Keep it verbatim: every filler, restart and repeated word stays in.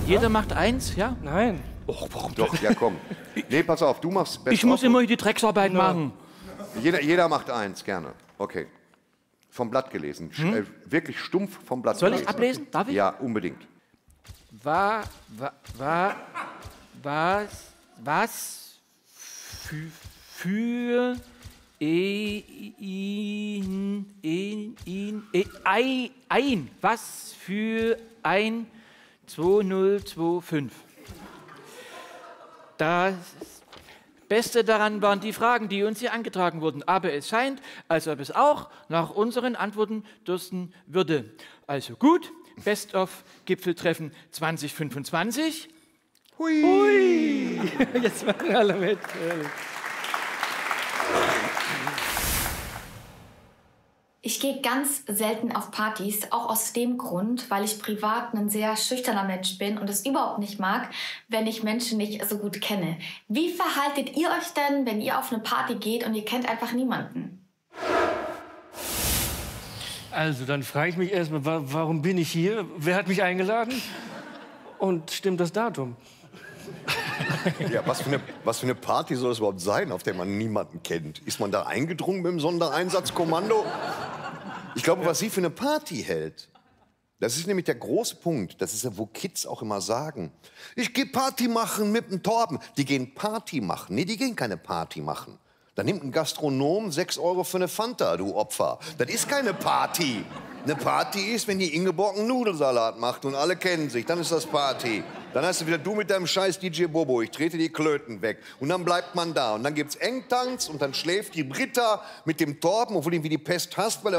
Jeder macht eins, ja? Nein. Och, warum doch? Ja, komm. Nee, pass auf, du machst besser. Ich muss immer die Drecksarbeit Ja. machen. Jeder, jeder macht eins, gerne. Okay. Vom Blatt gelesen. Hm? Äh, wirklich stumpf vom Blatt Soll gelesen. ich ablesen? Darf ich? Ja, unbedingt. Wa, wa, wa, was, was für, für e, ihn, ihn, ihn, e, ein, ein, was für ein zwei null zwei fünf. Das Beste daran waren die Fragen, die uns hier angetragen wurden. Aber es scheint, als ob es auch nach unseren Antworten dürsten würde. Also gut, Best of Gipfeltreffen zwanzig fünfundzwanzig. Hui. Ui. Jetzt machen alle mit. Ich gehe ganz selten auf Partys, auch aus dem Grund, weil ich privat ein sehr schüchterner Mensch bin und es überhaupt nicht mag, wenn ich Menschen nicht so gut kenne. Wie verhaltet ihr euch denn, wenn ihr auf eine Party geht und ihr kennt einfach niemanden? Also, dann frage ich mich erstmal, wa warum bin ich hier? Wer hat mich eingeladen? Und stimmt das Datum? Ja, was für, eine, was für eine Party soll es überhaupt sein, auf der man niemanden kennt? Ist man da eingedrungen mit dem Sondereinsatzkommando? Ich glaube, was sie für eine Party hält, das ist nämlich der große Punkt. Das ist ja, wo Kids auch immer sagen, ich gehe Party machen mit dem Torben. Die gehen Party machen. Nee, die gehen keine Party machen. Da nimmt ein Gastronom sechs Euro für eine Fanta, du Opfer. Das ist keine Party. Eine Party ist, wenn die Ingeborg einen Nudelsalat macht und alle kennen sich, dann ist das Party. Dann hast du wieder du mit deinem scheiß D J Bobo, ich trete die Klöten weg. Und dann bleibt man da. Und dann gibt's Engtanz und dann schläft die Britta mit dem Torben, obwohl ihn wie die Pest hasst, weil er